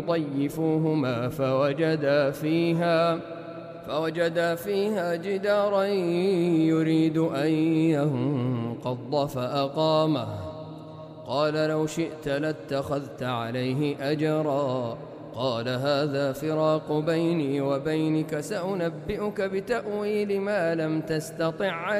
ضيفوهما فوجدا فيها جدارا يريد أن ينقض فأقامه. قال لو شئت لاتخذت عليه أجرا. قال هذا فراق بيني وبينك، سأنبئك بتأويل ما لم تستطع